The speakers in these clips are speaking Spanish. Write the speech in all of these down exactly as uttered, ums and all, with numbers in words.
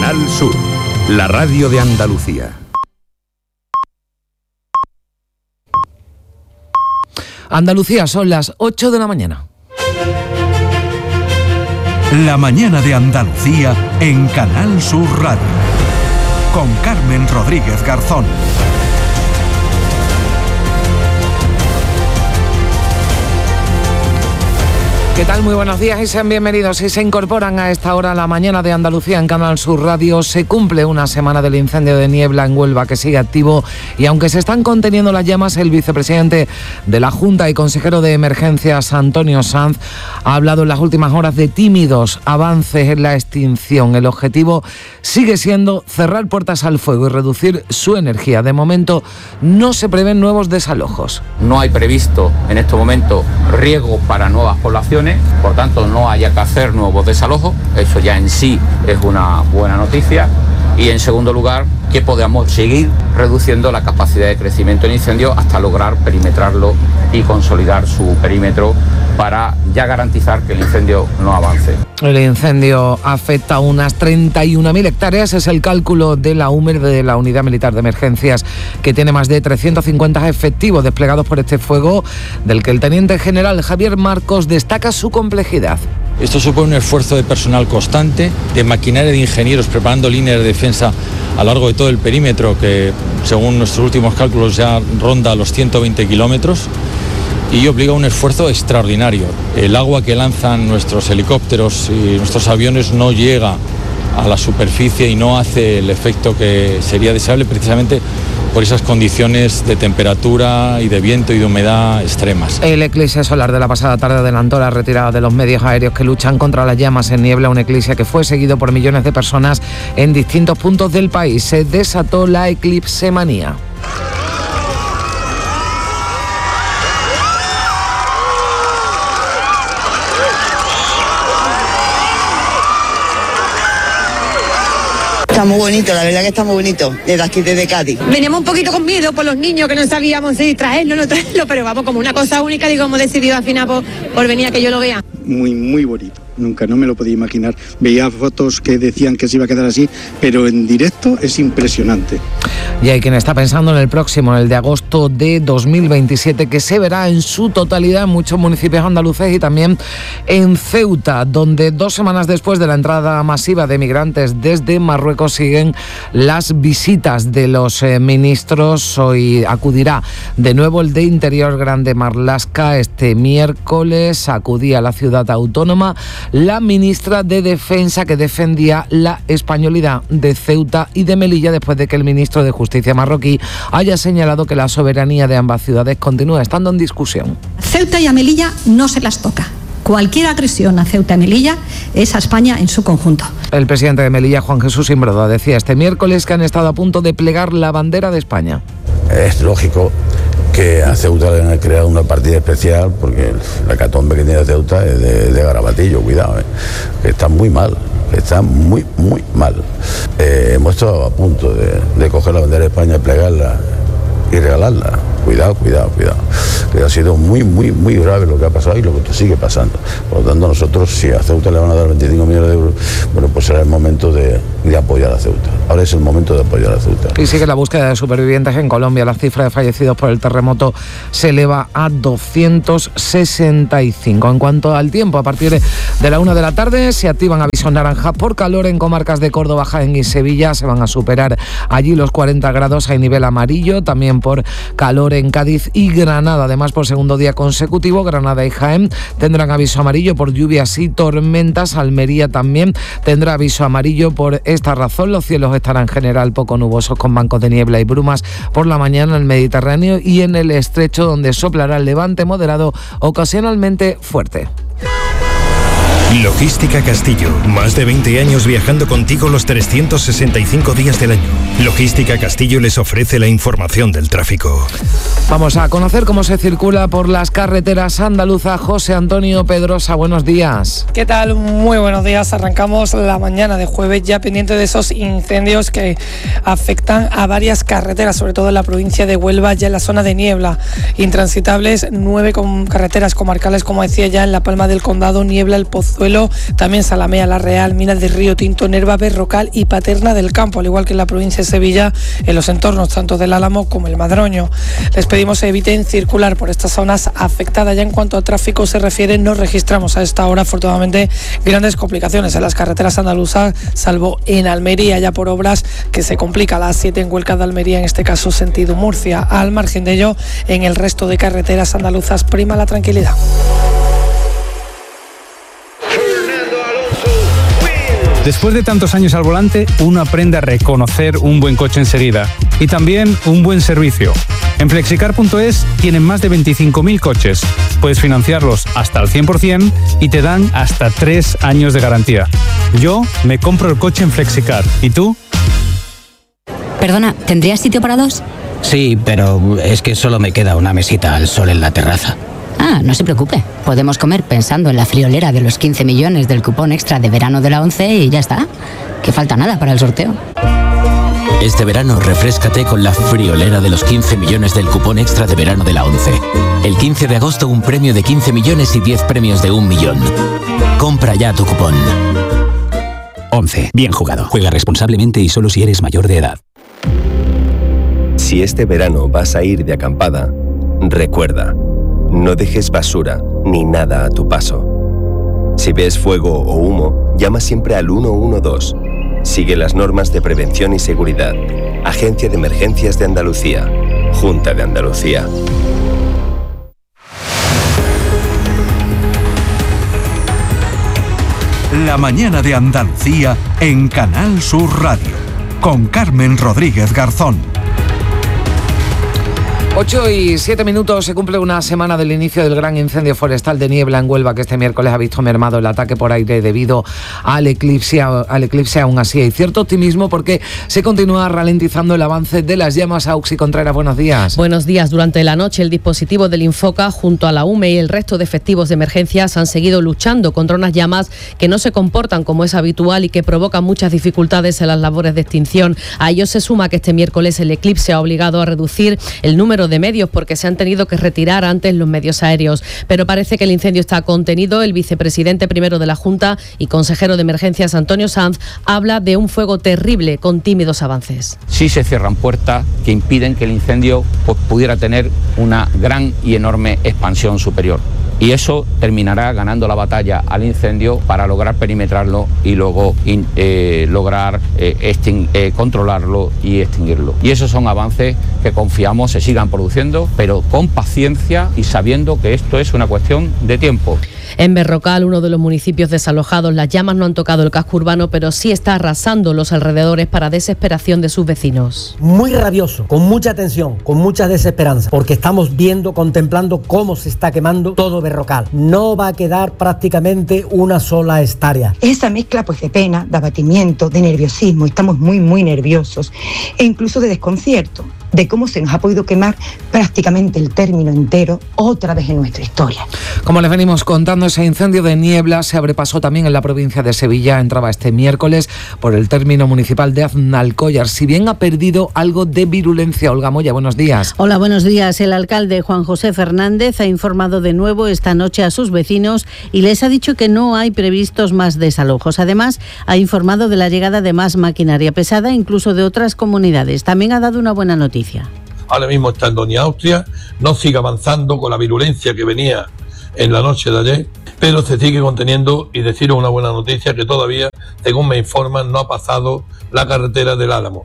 Canal Sur, la radio de Andalucía. Andalucía, son las ocho de la mañana. La mañana de Andalucía en Canal Sur Radio. Con Carmen Rodríguez Garzón. ¿Qué tal? Muy buenos días y sean bienvenidos. Si se incorporan a esta hora a la mañana de Andalucía en Canal Sur Radio, se cumple una semana del incendio de Niebla en Huelva que sigue activo y aunque se están conteniendo las llamas, el vicepresidente de la Junta y consejero de Emergencias, Antonio Sanz, ha hablado en las últimas horas de tímidos avances en la extinción. El objetivo sigue siendo cerrar puertas al fuego y reducir su energía. De momento no se prevén nuevos desalojos. No hay previsto en este momento riesgo para nuevas poblaciones. Por tanto, no haya que hacer nuevos desalojos, eso ya en sí es una buena noticia. Y en segundo lugar, que podamos seguir reduciendo la capacidad de crecimiento del incendio hasta lograr perimetrarlo y consolidar su perímetro para ya garantizar que el incendio no avance. El incendio afecta a unas treinta y una mil hectáreas, es el cálculo de la U M E R, de la Unidad Militar de Emergencias, que tiene más de trescientos cincuenta efectivos desplegados por este fuego, del que el teniente general Javier Marcos destaca su complejidad. Esto supone un esfuerzo de personal constante, de maquinaria de ingenieros preparando líneas de defensa a lo largo de todo el perímetro, que según nuestros últimos cálculos ya ronda los ciento veinte kilómetros, y obliga a un esfuerzo extraordinario. El agua que lanzan nuestros helicópteros y nuestros aviones no llega a la superficie y no hace el efecto que sería deseable, precisamente por esas condiciones de temperatura y de viento y de humedad extremas. El eclipse solar de la pasada tarde adelantó la retirada de los medios aéreos que luchan contra las llamas en Niebla, un eclipse que fue seguido por millones de personas en distintos puntos del país. Se desató la eclipsemanía. Está muy bonito, la verdad que está muy bonito, desde aquí, desde Cádiz. Veníamos un poquito con miedo por los niños, que no sabíamos si traerlo o no traerlo, pero vamos, como una cosa única, digo, hemos decidido al final por, por venir a que yo lo vea. Muy, muy bonito. Nunca, no me lo podía imaginar. Veía fotos que decían que se iba a quedar así, pero en directo es impresionante. Y hay quien está pensando en el próximo, el de agosto de dos mil veintisiete, que se verá en su totalidad en muchos municipios andaluces y también en Ceuta, donde dos semanas después de la entrada masiva de migrantes desde Marruecos siguen las visitas de los eh, ministros. Hoy acudirá de nuevo el de Interior, Grande Marlaska. Este miércoles acudía a la ciudad autónoma la ministra de Defensa, que defendía la españolidad de Ceuta y de Melilla después de que el ministro de Justicia marroquí haya señalado que la soberanía de ambas ciudades continúa estando en discusión. Ceuta y a Melilla no se las toca. Cualquier agresión a Ceuta y Melilla es a España en su conjunto. El presidente de Melilla, Juan Jesús Imbroda, decía este miércoles que han estado a punto de plegar la bandera de España. Es lógico que a Ceuta le han creado una partida especial porque la hecatombe que tiene Ceuta es de, de garabatillo, cuidado, eh, que está muy mal, que está muy, muy mal. Eh, hemos estado a punto de, de coger la bandera de España, plegarla y regalarla. Cuidado, cuidado, cuidado. Que ha sido muy, muy, muy grave lo que ha pasado y lo que sigue pasando. Por lo tanto, nosotros, si a Ceuta le van a dar veinticinco millones de euros, bueno, pues será el momento de, de apoyar a Ceuta. Ahora es el momento de apoyar a Ceuta. Y sigue la búsqueda de supervivientes en Colombia. La cifra de fallecidos por el terremoto se eleva a doscientos sesenta y cinco. En cuanto al tiempo, a partir de la una de la tarde se activan avisos naranjas por calor en comarcas de Córdoba, Jaén y Sevilla. Se van a superar allí los cuarenta grados. Hay nivel amarillo, también por calor en Cádiz y Granada. Además, por segundo día consecutivo, Granada y Jaén tendrán aviso amarillo por lluvias y tormentas. Almería también tendrá aviso amarillo por esta razón. Los cielos estarán en general poco nubosos con bancos de niebla y brumas por la mañana en el Mediterráneo y en el estrecho, donde soplará el levante moderado, ocasionalmente fuerte. Logística Castillo, más de veinte años viajando contigo los trescientos sesenta y cinco días del año. Logística Castillo les ofrece la información del tráfico. Vamos a conocer cómo se circula por las carreteras andaluzas. José Antonio Pedrosa, buenos días. ¿Qué tal? Muy buenos días. Arrancamos la mañana de jueves ya pendiente de esos incendios que afectan a varias carreteras, sobre todo en la provincia de Huelva, ya en la zona de Niebla. Intransitables, nueve con carreteras comarcales, como decía ya, en La Palma del Condado, Niebla, El Pozo, Pozuelo, también Zalamea, La Real, Minas de Río Tinto, Nerva, Berrocal y Paterna del Campo, al igual que en la provincia de Sevilla, en los entornos tanto del Álamo como el Madroño. Les pedimos que eviten circular por estas zonas afectadas. Ya en cuanto a tráfico se refiere, no registramos a esta hora, afortunadamente, grandes complicaciones en las carreteras andaluzas, salvo en Almería, ya por obras que se complica la A siete en Huelca de Almería, en este caso sentido Murcia. Al margen de ello, en el resto de carreteras andaluzas prima la tranquilidad. Después de tantos años al volante, uno aprende a reconocer un buen coche enseguida y también un buen servicio. En flexicar punto es tienen más de veinticinco mil coches. Puedes financiarlos hasta el cien por ciento y te dan hasta tres años de garantía. Yo me compro el coche en Flexicar. ¿Y tú? Perdona, ¿tendrías sitio para dos? Sí, pero es que solo me queda una mesita al sol en la terraza. Ah, no se preocupe. Podemos comer pensando en la friolera de los quince millones del cupón extra de verano de la ONCE y ya está. Que falta nada para el sorteo. Este verano refréscate con la friolera de los quince millones del cupón extra de verano de la ONCE. El quince de agosto un premio de quince millones y diez premios de un millón. Compra ya tu cupón. ONCE. Bien jugado. Juega responsablemente y solo si eres mayor de edad. Si este verano vas a ir de acampada, recuerda, no dejes basura ni nada a tu paso. Si ves fuego o humo, llama siempre al uno uno dos. Sigue las normas de prevención y seguridad. Agencia de Emergencias de Andalucía. Junta de Andalucía. La mañana de Andalucía en Canal Sur Radio. Con Carmen Rodríguez Garzón. ocho y siete minutos, se cumple una semana del inicio del gran incendio forestal de niebla en Huelva, que este miércoles ha visto mermado el ataque por aire debido al eclipse. Al eclipse aún así hay cierto optimismo porque se continúa ralentizando el avance de las llamas. Auxi Contreras, buenos días. Buenos días. Durante la noche el dispositivo del Infoca junto a la U M E y el resto de efectivos de emergencias han seguido luchando contra unas llamas que no se comportan como es habitual y que provocan muchas dificultades en las labores de extinción. A ello se suma que este miércoles el eclipse ha obligado a reducir el número de medios porque se han tenido que retirar antes los medios aéreos. Pero parece que el incendio está contenido. El vicepresidente primero de la Junta y consejero de Emergencias, Antonio Sanz, habla de un fuego terrible con tímidos avances. Sí se cierran puertas que impiden que el incendio pues, pudiera tener una gran y enorme expansión superior. Y eso terminará ganando la batalla al incendio para lograr perimetrarlo y luego in, eh, lograr eh, exting, eh, controlarlo y extinguirlo. Y esos son avances que confiamos se sigan produciendo, pero con paciencia y sabiendo que esto es una cuestión de tiempo. En Berrocal, uno de los municipios desalojados, las llamas no han tocado el casco urbano, pero sí está arrasando los alrededores para desesperación de sus vecinos. Muy rabioso, con mucha tensión, con mucha desesperanza, porque estamos viendo, contemplando cómo se está quemando todo Berrocal. No va a quedar prácticamente una sola hectárea. Esa mezcla pues de pena, de abatimiento, de nerviosismo, estamos muy muy nerviosos e incluso de desconcierto de cómo se nos ha podido quemar prácticamente el término entero otra vez en nuestra historia. Como les venimos contando, ese incendio de niebla se abrepasó también en la provincia de Sevilla. Entraba este miércoles por el término municipal de Aznalcóllar. Si bien ha perdido algo de virulencia. Olga Moya, buenos días. Hola, buenos días. El alcalde Juan José Fernández ha informado de nuevo esta noche a sus vecinos y les ha dicho que no hay previstos más desalojos. Además, ha informado de la llegada de más maquinaria pesada, incluso de otras comunidades. También ha dado una buena noticia. Ahora mismo está en Doña Austria, no sigue avanzando con la virulencia que venía en la noche de ayer, pero se sigue conteniendo y deciros una buena noticia que todavía, según me informan, no ha pasado la carretera del Álamo.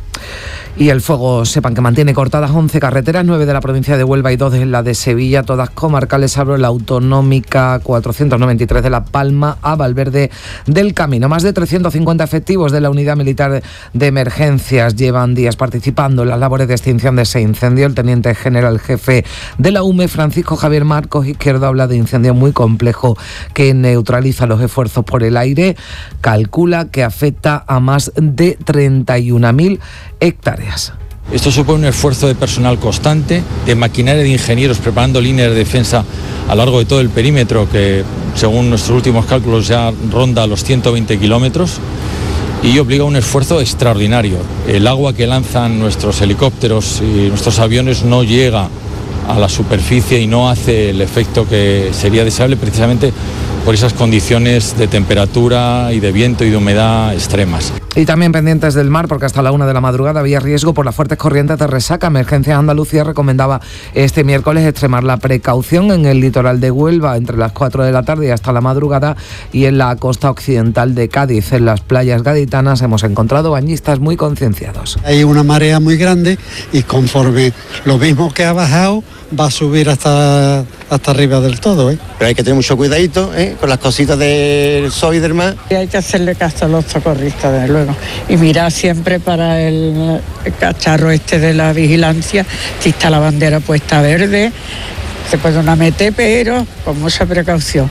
Y el fuego, sepan que mantiene cortadas once carreteras, nueve de la provincia de Huelva y dos de la de Sevilla, todas comarcales. Abro la autonómica cuatrocientos noventa y tres de La Palma a Valverde del Camino. Más de trescientos cincuenta efectivos de la Unidad Militar de Emergencias llevan días participando en las labores de extinción de ese incendio. El teniente general jefe de la U M E, Francisco Javier Marcos Izquierdo, habla de incendio muy complejo que neutraliza los esfuerzos por el aire. Calcula que afecta a más de treinta y una mil hectáreas. Esto supone un esfuerzo de personal constante, de maquinaria de ingenieros preparando líneas de defensa a lo largo de todo el perímetro, que según nuestros últimos cálculos ya ronda los ciento veinte kilómetros, y obliga a un esfuerzo extraordinario. El agua que lanzan nuestros helicópteros y nuestros aviones no llega a la superficie y no hace el efecto que sería deseable, precisamente por esas condiciones de temperatura y de viento y de humedad extremas. Y también pendientes del mar, porque hasta la una de la madrugada había riesgo por las fuertes corrientes de resaca. Emergencia Andalucía recomendaba este miércoles extremar la precaución en el litoral de Huelva entre las cuatro de la tarde y hasta la madrugada, y en la costa occidental de Cádiz. En las playas gaditanas hemos encontrado bañistas muy concienciados. Hay una marea muy grande y conforme lo mismo que ha bajado, va a subir hasta, hasta arriba del todo, ¿eh? Pero hay que tener mucho cuidadito, ¿eh? Con las cositas del sol y del mar. Y hay que hacerle caso a los socorristas, desde luego. Y mirar siempre para el, el cacharro este de la vigilancia, si está la bandera puesta verde, se puede una meter, pero con mucha precaución.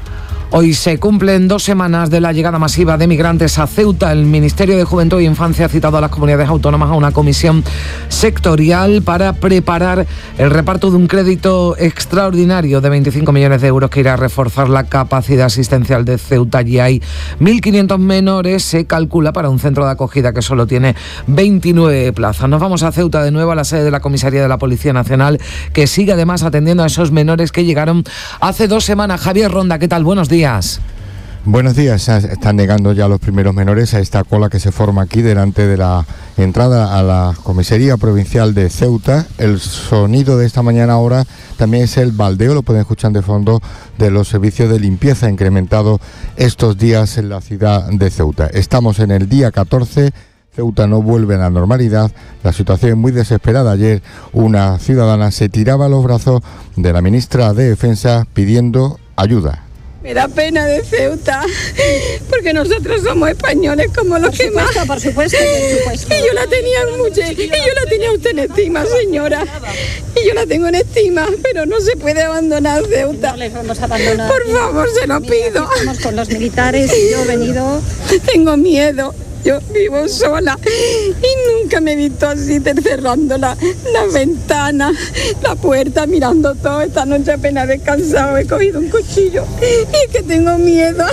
Hoy se cumplen dos semanas de la llegada masiva de migrantes a Ceuta. El Ministerio de Juventud e Infancia ha citado a las comunidades autónomas a una comisión sectorial para preparar el reparto de un crédito extraordinario de veinticinco millones de euros que irá a reforzar la capacidad asistencial de Ceuta. Allí hay mil quinientos menores, se calcula, para un centro de acogida que solo tiene veintinueve plazas. Nos vamos a Ceuta de nuevo, a la sede de la Comisaría de la Policía Nacional, que sigue además atendiendo a esos menores que llegaron hace dos semanas. Javier Ronda, ¿qué tal? Buenos días. Buenos días. Están llegando ya los primeros menores a esta cola que se forma aquí delante de la entrada a la Comisaría Provincial de Ceuta. El sonido de esta mañana ahora también es el baldeo, lo pueden escuchar de fondo, de los servicios de limpieza incrementado estos días en la ciudad de Ceuta. Estamos en el día catorce. Ceuta no vuelve a la normalidad, la situación es muy desesperada. Ayer una ciudadana se tiraba a los brazos de la ministra de Defensa pidiendo ayuda. Me da pena de Ceuta, porque nosotros somos españoles como los que más. Por supuesto, por supuesto. Y yo la tenía mucho, y yo la tenía usted en estima, señora. Y yo la tengo en estima, pero no se puede abandonar Ceuta. No les vamos a abandonar. Por favor, se lo pido. Estamos con los militares y yo he venido. Tengo miedo. Yo vivo sola y nunca me he visto así, cerrando la, la ventana, la puerta, mirando todo. Esta noche apenas he descansado, he cogido un cuchillo y es que tengo miedo.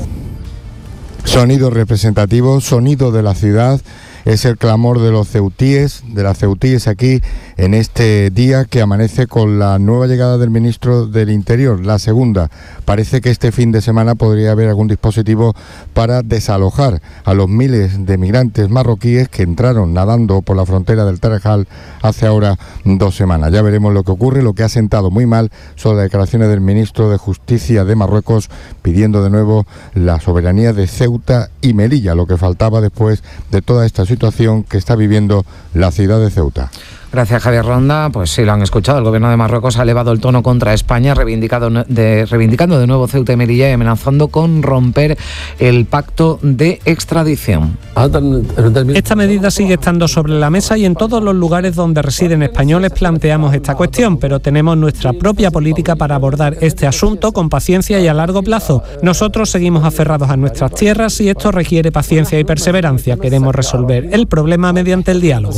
Sonido representativo, sonido de la ciudad. Es el clamor de los ceutíes, de las ceutíes aquí en este día que amanece con la nueva llegada del ministro del Interior, la segunda. Parece que este fin de semana podría haber algún dispositivo para desalojar a los miles de migrantes marroquíes que entraron nadando por la frontera del Tarajal hace ahora dos semanas. Ya veremos lo que ocurre. Lo que ha sentado muy mal son las declaraciones del ministro de Justicia de Marruecos pidiendo de nuevo la soberanía de Ceuta y Melilla, lo que faltaba después de toda esta situación que está viviendo la ciudad de Ceuta. Gracias, Javier Ronda. Pues sí, lo han escuchado. El gobierno de Marruecos ha elevado el tono contra España, reivindicado de, reivindicando de nuevo Ceuta y Melilla y amenazando con romper el pacto de extradición. Esta medida sigue estando sobre la mesa y en todos los lugares donde residen españoles planteamos esta cuestión, pero tenemos nuestra propia política para abordar este asunto con paciencia y a largo plazo. Nosotros seguimos aferrados a nuestras tierras y esto requiere paciencia y perseverancia. Queremos resolver el problema mediante el diálogo.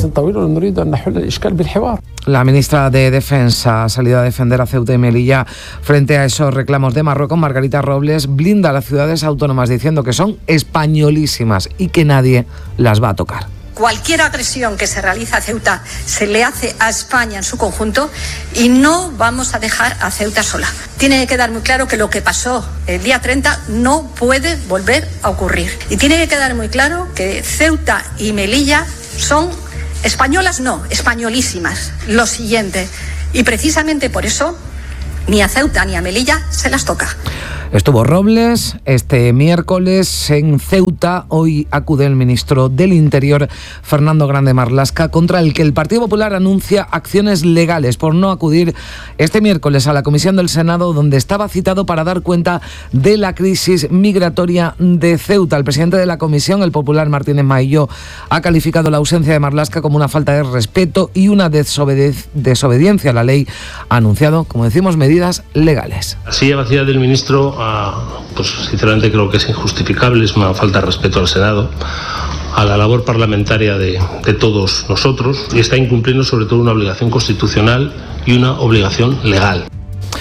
La ministra de Defensa ha salido a defender a Ceuta y Melilla frente a esos reclamos de Marruecos. Margarita Robles blinda a las ciudades autónomas diciendo que son españolísimas y que nadie las va a tocar. Cualquier agresión que se realiza a Ceuta se le hace a España en su conjunto y no vamos a dejar a Ceuta sola. Tiene que quedar muy claro que lo que pasó el día treinta no puede volver a ocurrir. Y tiene que quedar muy claro que Ceuta y Melilla son españolas, no, españolísimas. Lo siguiente. Y precisamente por eso ni a Ceuta ni a Melilla se las toca. Estuvo Robles este miércoles en Ceuta. Hoy acude el ministro del Interior, Fernando Grande Marlaska, contra el que el Partido Popular anuncia acciones legales por no acudir este miércoles a la comisión del Senado, donde estaba citado para dar cuenta de la crisis migratoria de Ceuta. El presidente de la comisión, el popular Martínez Maillo, ha calificado la ausencia de Marlaska como una falta de respeto y una desobede- desobediencia a la ley. Ha anunciado, como decimos, medidas legales. Así, la vacidad del ministro, pues sinceramente creo que es injustificable, es una falta de respeto al Senado, a la labor parlamentaria de, de todos nosotros, y está incumpliendo sobre todo una obligación constitucional y una obligación legal.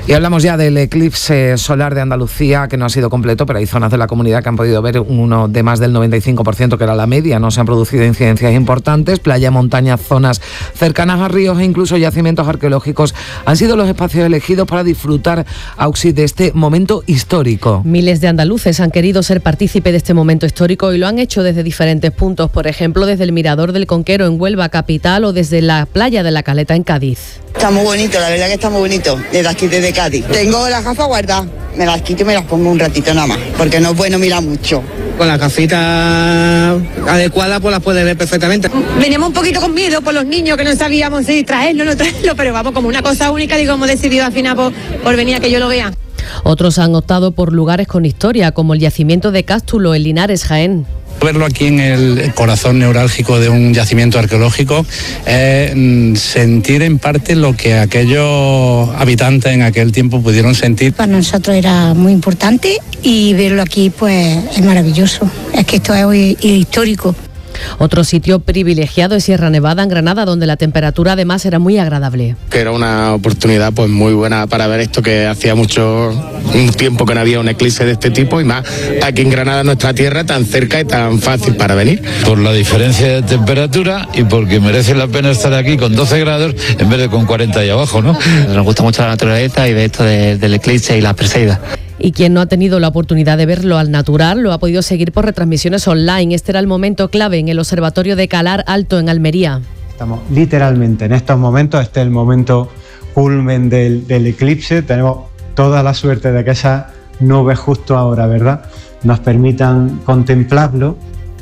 Y hablamos ya del eclipse solar de Andalucía, que no ha sido completo, pero hay zonas de la comunidad que han podido ver uno de más del noventa y cinco por ciento, que era la media. No se han producido incidencias importantes. Playa, montañas, zonas cercanas a ríos e incluso yacimientos arqueológicos han sido los espacios elegidos para disfrutar, Auxi, de este momento histórico. Miles de andaluces han querido ser partícipe de este momento histórico y lo han hecho desde diferentes puntos, por ejemplo, desde el Mirador del Conquero en Huelva capital o desde la playa de la Caleta en Cádiz. Está muy bonito, la verdad que está muy bonito, desde aquí, desde Cádiz. Tengo las gafas guardadas, me las quito y me las pongo un ratito nada más, porque no es bueno mirar mucho. Con la gafita adecuada pues las puedes ver perfectamente. Veníamos un poquito con miedo por los niños, que no sabíamos si traerlo o no traerlo, pero vamos, como una cosa única, digo, hemos decidido al final por, por venir a que yo lo vea. Otros han optado por lugares con historia, como el yacimiento de Cástulo en Linares, Jaén. Verlo aquí en el corazón neurálgico de un yacimiento arqueológico es eh, sentir en parte lo que aquellos habitantes en aquel tiempo pudieron sentir. Para nosotros era muy importante y verlo aquí pues es maravilloso, es que esto es histórico. Otro sitio privilegiado es Sierra Nevada en Granada, donde la temperatura además era muy agradable. Que era una oportunidad pues muy buena para ver esto, que hacía mucho un tiempo que no había un eclipse de este tipo, y más aquí en Granada, nuestra tierra, tan cerca y tan fácil para venir. Por la diferencia de temperatura y porque merece la pena estar aquí con doce grados en vez de con cuarenta ahí abajo, ¿no? Nos gusta mucho la naturaleza y ver esto de, del eclipse y las Perseidas. Y quien no ha tenido la oportunidad de verlo al natural lo ha podido seguir por retransmisiones online. Este era el momento clave en el Observatorio de Calar Alto en Almería. Estamos literalmente en estos momentos, este es el momento culmen del, del eclipse. Tenemos toda la suerte de que esas nubes justo ahora, ¿verdad?, nos permitan contemplarlo.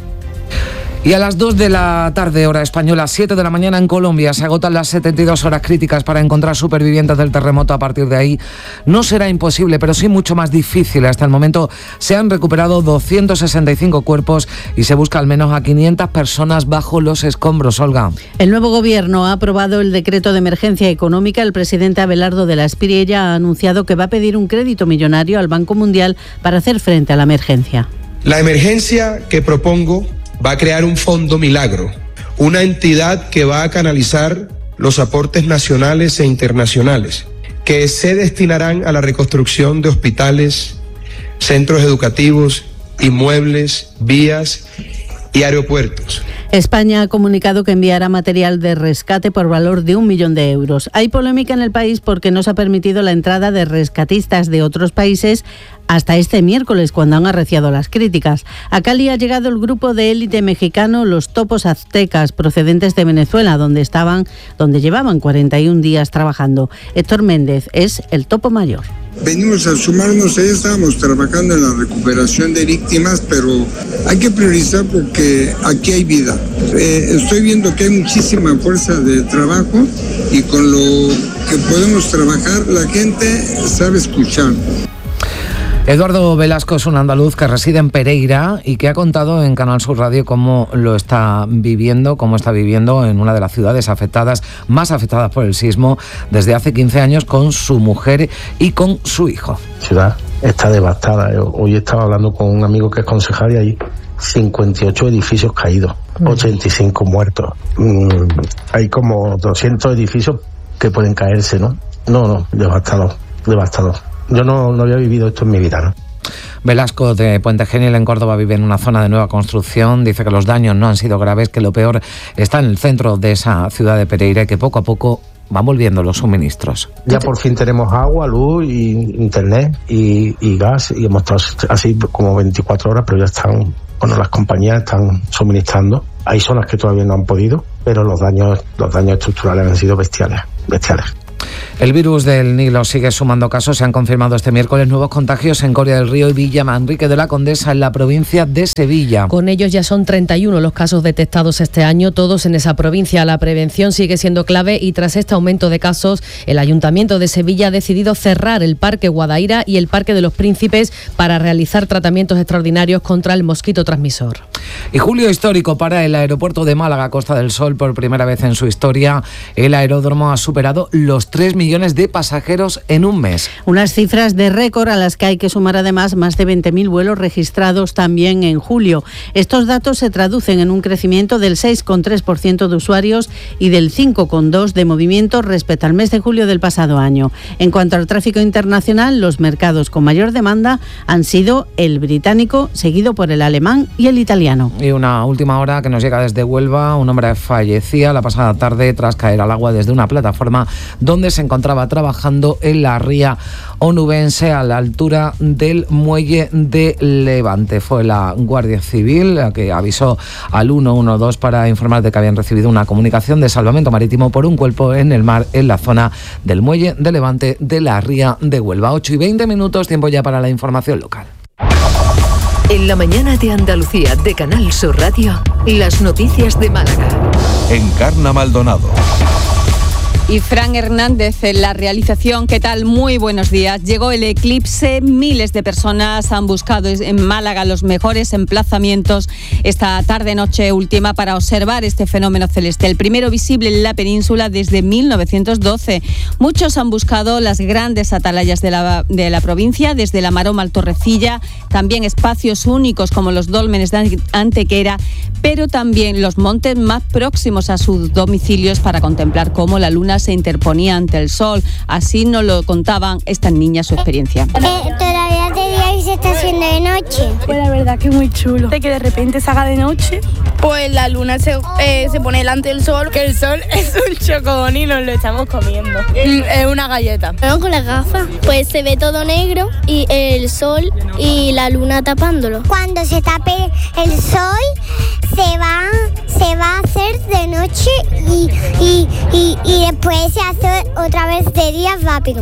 Y a las dos de la tarde, hora española, siete de la mañana en Colombia, se agotan las setenta y dos horas críticas para encontrar supervivientes del terremoto. A partir de ahí no será imposible, pero sí mucho más difícil. Hasta el momento se han recuperado doscientos sesenta y cinco cuerpos y se busca al menos a quinientas personas bajo los escombros. Olga. El nuevo gobierno ha aprobado el decreto de emergencia económica. El presidente Abelardo de la Espriella ha anunciado que va a pedir un crédito millonario al Banco Mundial para hacer frente a la emergencia. La emergencia que propongo va a crear un fondo milagro, una entidad que va a canalizar los aportes nacionales e internacionales, que se destinarán a la reconstrucción de hospitales, centros educativos, inmuebles, vías y aeropuertos. España ha comunicado que enviará material de rescate por valor de un millón de euros. Hay polémica en el país porque no se ha permitido la entrada de rescatistas de otros países hasta este miércoles, cuando han arreciado las críticas. A Cali ha llegado el grupo de élite mexicano Los Topos Aztecas, procedentes de Venezuela, donde estaban, donde llevaban cuarenta y un días trabajando. Héctor Méndez es el topo mayor. Venimos a sumarnos, ahí estábamos trabajando en la recuperación de víctimas, pero hay que priorizar porque aquí hay vida. Eh, estoy viendo que hay muchísima fuerza de trabajo y con lo que podemos trabajar, la gente sabe escuchar. Eduardo Velasco es un andaluz que reside en Pereira y que ha contado en Canal Sur Radio cómo lo está viviendo, cómo está viviendo en una de las ciudades afectadas, más afectadas por el sismo desde hace quince años, con su mujer y con su hijo. La ciudad está devastada. Hoy estaba hablando con un amigo que es concejal y hay cincuenta y ocho edificios caídos, ochenta y cinco muertos. Mm, hay como doscientos edificios que pueden caerse, ¿no? No, no, devastador, devastador. Yo no, no había vivido esto en mi vida, ¿no? Velasco, de Puente Genil, en Córdoba, vive en una zona de nueva construcción. Dice que los daños no han sido graves, que lo peor está en el centro de esa ciudad de Pereira y que poco a poco van volviendo los suministros. Ya por fin tenemos agua, luz, y internet y, y gas, y hemos estado así como veinticuatro horas, pero ya están, bueno, las compañías están suministrando. Hay zonas que todavía no han podido, pero los daños, los daños estructurales han sido bestiales, bestiales. El virus del Nilo sigue sumando casos. Se han confirmado este miércoles nuevos contagios en Coria del Río y Villa Manrique de la Condesa, en la provincia de Sevilla. Con ellos ya son treinta y uno los casos detectados este año, todos en esa provincia. La prevención sigue siendo clave y tras este aumento de casos, el Ayuntamiento de Sevilla ha decidido cerrar el Parque Guadaira y el Parque de los Príncipes para realizar tratamientos extraordinarios contra el mosquito transmisor. Y julio histórico para el aeropuerto de Málaga, Costa del Sol. Por primera vez en su historia, el aeródromo ha superado los tres millones de pasajeros en un mes. Unas cifras de récord a las que hay que sumar además más de veinte mil vuelos registrados también en julio. Estos datos se traducen en un crecimiento del seis coma tres por ciento de usuarios y del cinco coma dos por ciento de movimiento respecto al mes de julio del pasado año. En cuanto al tráfico internacional, los mercados con mayor demanda han sido el británico, seguido por el alemán y el italiano. Y una última hora que nos llega desde Huelva. Un hombre fallecía la pasada tarde tras caer al agua desde una plataforma donde se encontraba trabajando en la ría onubense a la altura del muelle de Levante. Fue la Guardia Civil la que avisó al uno uno dos para informar de que habían recibido una comunicación de salvamento marítimo por un cuerpo en el mar en la zona del muelle de Levante de la ría de Huelva. ocho y veinte minutos, tiempo ya para la información local. En la mañana de Andalucía de Canal Sur Radio, las noticias de Málaga. Encarna Maldonado. Y Fran Hernández en la realización. ¿Qué tal? Muy buenos días. Llegó el eclipse. Miles de personas han buscado en Málaga los mejores emplazamientos esta tarde-noche última para observar este fenómeno celeste. El primero visible en la península desde mil novecientos doce. Muchos han buscado las grandes atalayas de la, de la provincia, desde la Maroma al Torrecilla, también espacios únicos como los dólmenes de Antequera, pero también los montes más próximos a sus domicilios para contemplar cómo la luna se interponía ante el sol. Así nos lo contaban estas niñas su experiencia. Eh, todavía es de día y se está haciendo de noche. Pues la verdad que es muy chulo. De que de repente se haga de noche. Pues la luna se, eh, se pone delante del sol, que el sol es un chocón y nos lo estamos comiendo. Es una galleta. Bueno, con las gafas, pues se ve todo negro y el sol y la luna tapándolo. Cuando se tape el sol, se va, se va a hacer de noche y, y, y, y después se hace otra vez de día rápido.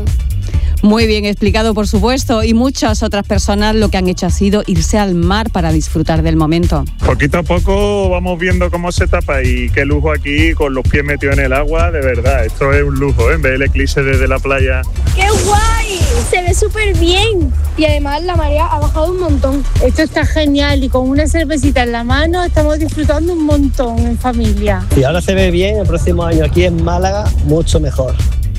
Muy bien explicado, por supuesto, y muchas otras personas lo que han hecho ha sido irse al mar para disfrutar del momento. Poquito a poco vamos viendo cómo se tapa y qué lujo aquí con los pies metidos en el agua, de verdad, esto es un lujo, ¿eh? Ver el eclipse desde la playa. ¡Qué guay! Se ve súper bien y además la marea ha bajado un montón. Esto está genial y con una cervecita en la mano estamos disfrutando un montón en familia. Y ahora se ve bien, el próximo año aquí en Málaga mucho mejor.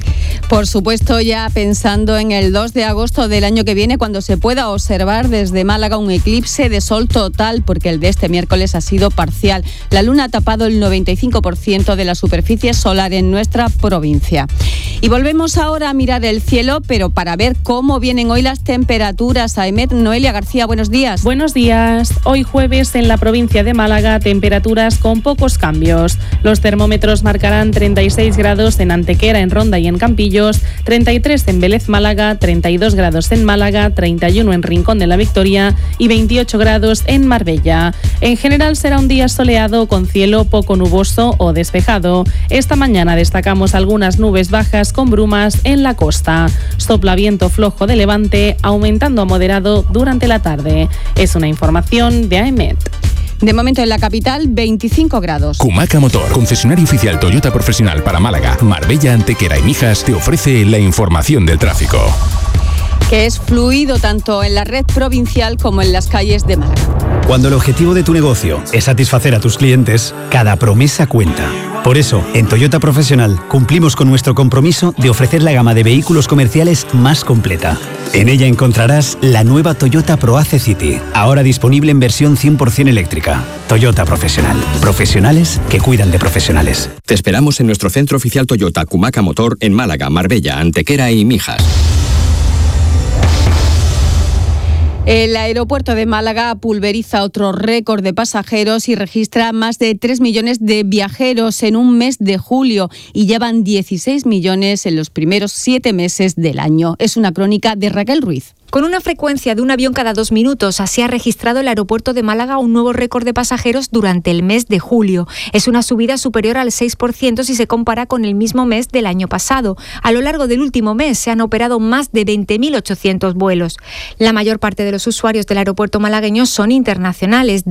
Por supuesto, ya pensando en el dos de agosto del año que viene, cuando se pueda observar desde Málaga un eclipse de sol total, porque el de este miércoles ha sido parcial. La luna ha tapado el noventa y cinco por ciento de la superficie solar en nuestra provincia. Y volvemos ahora a mirar el cielo, pero para ver cómo vienen hoy las temperaturas. Aemet, Noelia García, buenos días. Buenos días. Hoy jueves en la provincia de Málaga, temperaturas con pocos cambios. Los termómetros marcarán treinta y seis grados en Antequera, en Ronda y en Campillo, treinta y tres en Vélez, Málaga, treinta y dos grados en Málaga, treinta y uno en Rincón de la Victoria y veintiocho grados en Marbella. En general será un día soleado con cielo poco nuboso o despejado. Esta mañana destacamos algunas nubes bajas con brumas en la costa. Sopla viento flojo de levante, aumentando a moderado durante la tarde. Es una información de Aemet. De momento en la capital, veinticinco grados. Kumaca Motor, concesionario oficial Toyota profesional para Málaga, Marbella, Antequera y Mijas, te ofrece la información del tráfico. Que es fluido tanto en la red provincial como en las calles de Málaga. Cuando el objetivo de tu negocio es satisfacer a tus clientes, cada promesa cuenta. Por eso, en Toyota Profesional cumplimos con nuestro compromiso de ofrecer la gama de vehículos comerciales más completa. En ella encontrarás la nueva Toyota ProAce City, ahora disponible en versión cien por ciento eléctrica. Toyota Profesional. Profesionales que cuidan de profesionales. Te esperamos en nuestro centro oficial Toyota Kumaca Motor en Málaga, Marbella, Antequera y Mijas. El aeropuerto de Málaga pulveriza otro récord de pasajeros y registra más de tres millones de viajeros en un mes de julio y llevan dieciséis millones en los primeros siete meses del año. Es una crónica de Raquel Ruiz. Con una frecuencia de un avión cada dos minutos, así ha registrado el aeropuerto de Málaga un nuevo récord de pasajeros durante el mes de julio. Es una subida superior al seis por ciento si se compara con el mismo mes del año pasado. A lo largo del último mes se han operado más de veinte mil ochocientos vuelos. La mayor parte de los usuarios del aeropuerto malagueño son internacionales.